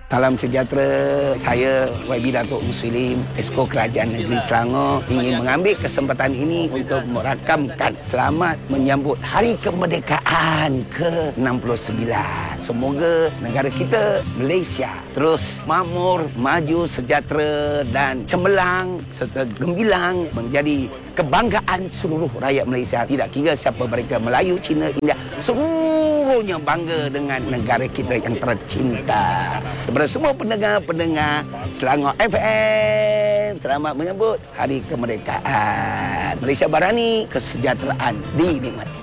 Salam sejahtera. Saya YB Datuk Muslim, Esko Kerajaan Negeri Selangor ingin mengambil kesempatan ini untuk merakamkan selamat menyambut Hari Kemerdekaan ke-69. Semoga negara kita Malaysia terus makmur, maju, sejahtera dan cemerlang serta gemilang menjadi kebanggaan seluruh rakyat Malaysia. Tidak kira siapa mereka, Melayu, Cina, India, seluruhnya bangga dengan negara kita yang tercinta. Kepada semua pendengar-pendengar Selangor FM, selamat menyambut Hari Kemerdekaan. Malaysia Barani, kesejahteraan dinikmati.